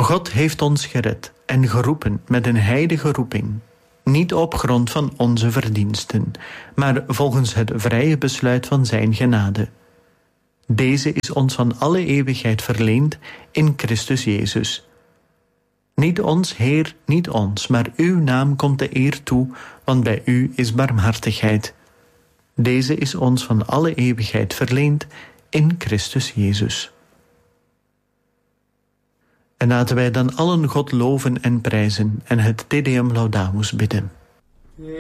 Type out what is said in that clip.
God heeft ons gered en geroepen met een heilige roeping, niet op grond van onze verdiensten, maar volgens het vrije besluit van zijn genade. Deze is ons van alle eeuwigheid verleend in Christus Jezus. Niet ons, Heer, niet ons, maar uw naam komt de eer toe, want bij u is barmhartigheid. Deze is ons van alle eeuwigheid verleend in Christus Jezus. En laten wij dan allen God loven en prijzen en het Te Deum Laudamus bidden.